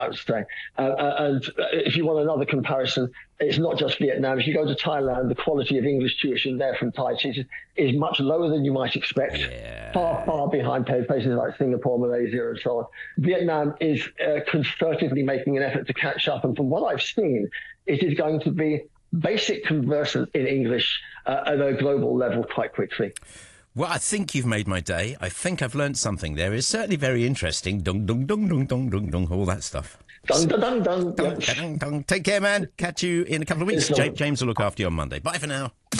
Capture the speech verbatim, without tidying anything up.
I would say. Uh, uh, and if you want another comparison, it's not just Vietnam. If you go to Thailand, the quality of English tuition there from Thai teachers is much lower than you might expect. Yeah. Far, far behind places like Singapore, Malaysia, and so on. Vietnam is uh, concertedly making an effort to catch up. And from what I've seen, it is going to be basic conversant in English uh, at a global level quite quickly. Well, I think you've made my day. I think I've learned something there. It's certainly very interesting. Dung, dung, dung, dung, dung, dung, dung, all that stuff. Dung, dung, dung, dung. Dung, dung, dung. Take care, man. Catch you in a couple of weeks. James, James will look after you on Monday. Bye for now.